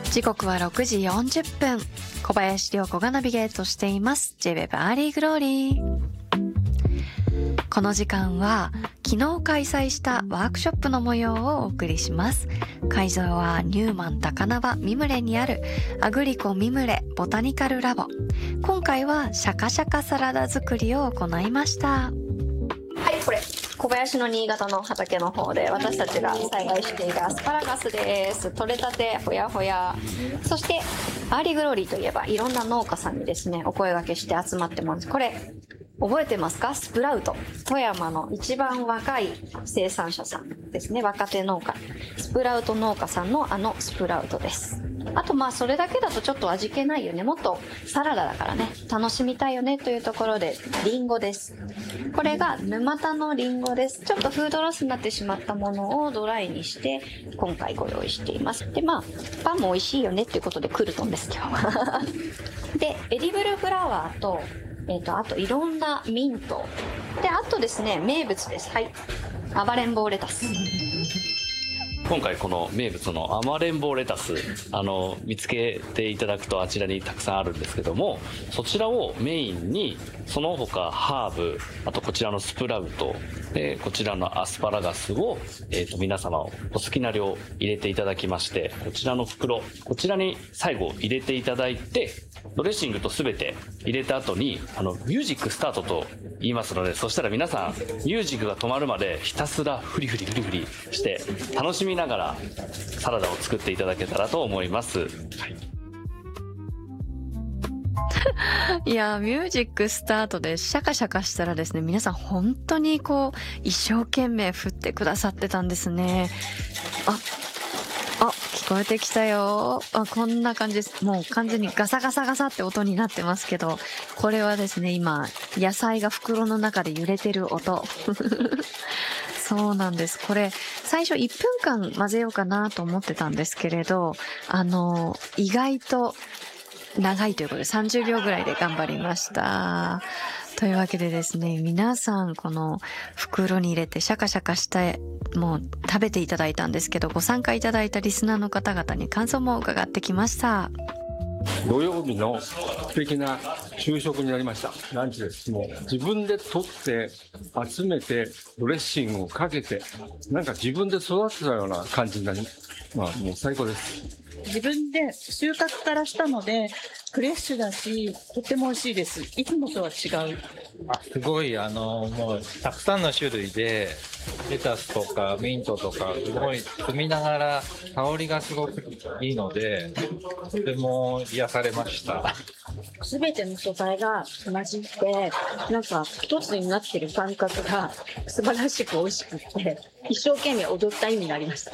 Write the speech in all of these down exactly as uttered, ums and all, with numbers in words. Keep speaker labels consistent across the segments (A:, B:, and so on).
A: 時刻はろくじよんじゅっぷん。小林涼子がナビゲートしています ジェイウェブ アーリーグローリー。この時間は昨日開催したワークショップの模様をお送りします。会場はニューマン高輪ミムレにあるアグリコミムレボタニカルラボ。今回はシャカシャカサラダ作りを行いました。はい、これ小林の新潟の畑の方で私たちが栽培しているアスパラガスです。取れたてほやほや。そしてアーリーグローリーといえばいろんな農家さんにですねお声掛けして集まってます。これ覚えてますか？スプラウト。富山の一番若い生産者さんですね。若手農家。スプラウト農家さんのあのスプラウトです。あとまあそれだけだとちょっと味気ないよね。もっとサラダだからね。楽しみたいよねというところでリンゴです。これが沼田のリンゴです。ちょっとフードロスになってしまったものをドライにして今回ご用意しています。でまあパンも美味しいよねっていうことでクルトンです今日は。でエディブルフラワーとえっと、あといろんなミント。で、あとですね、名物です。はい。暴れん坊レタス。
B: 今回この名物の暴れん坊レタス、あの、見つけていただくとあちらにたくさんあるんですけども、そちらをメインに、その他ハーブ、あとこちらのスプラウト、でこちらのアスパラガスを、えーと、皆様お好きな量入れていただきまして、こちらの袋、こちらに最後入れていただいて、ドレッシングと全て入れた後にあのミュージックスタートと言いますので、そしたら皆さんミュージックが止まるまでひたすらフリフリフリフリして楽しみながらサラダを作っていただけたらと思います。はい
A: いやミュージックスタートでシャカシャカしたらですね、皆さん本当にこう一生懸命振ってくださってたんですね。ああ、聞こえてきたよ。あ、こんな感じです。もう完全にガサガサガサって音になってますけど、これはですね、今、野菜が袋の中で揺れてる音。そうなんです。これ、最初いっぷんかん混ぜようかなと思ってたんですけれど、あの、意外と長いということでさんじゅうびょうぐらいで頑張りました。というわけでですね、皆さんこの袋に入れてシャカシャカしてもう食べていただいたんですけど、ご参加いただいたリスナーの方々に感想も伺ってきました。
C: 土曜日の素敵な昼食になりました。ランチです。もう自分で取って集めてドレッシングをかけて、なんか自分で育てたような感じになり、まあもう最高です。
D: 自分で収穫からしたのでフレッシュだし、とても美味しいです。いつもとは違う。
E: あ、すごい、あのもうたくさんの種類でレタスとかミントとかすごい摘みながら香りがすごくいいので、とても癒されました。
D: すべての素材が混じってなんか一つになってる感覚が素晴らしく美味しくて、一生懸命踊った意味がありました。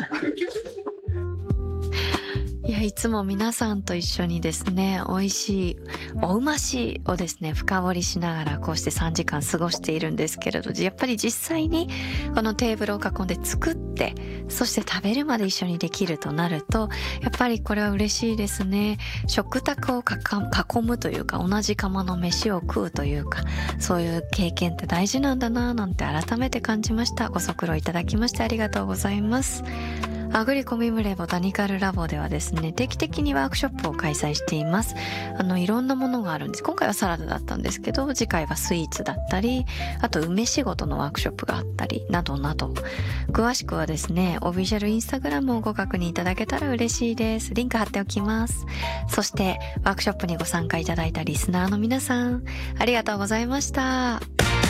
A: いや、いつも皆さんと一緒にですね、美味しい、おうましをですね、深掘りしながらこうしてさんじかん過ごしているんですけれど、やっぱり実際にこのテーブルを囲んで作って、そして食べるまで一緒にできるとなると、やっぱりこれは嬉しいですね。食卓を囲むというか、同じ釜の飯を食うというか、そういう経験って大事なんだなぁなんて改めて感じました。ご足労いただきましてありがとうございます。アグリコミムレボタニカルラボではですね、定期的にワークショップを開催しています。あの、いろんなものがあるんです。今回はサラダだったんですけど、次回はスイーツだったり、あと梅仕事のワークショップがあったり、などなど。詳しくはですね、オフィシャルインスタグラムをご確認いただけたら嬉しいです。リンク貼っておきます。そして、ワークショップにご参加いただいたリスナーの皆さん、ありがとうございました。